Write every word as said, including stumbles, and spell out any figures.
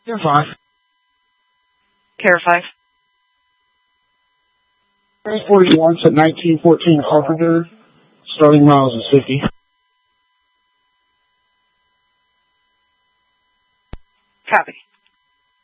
Care five. Care five. Train forty-one at nineteen fourteen Carpenter. Starting miles is fifty. Copy.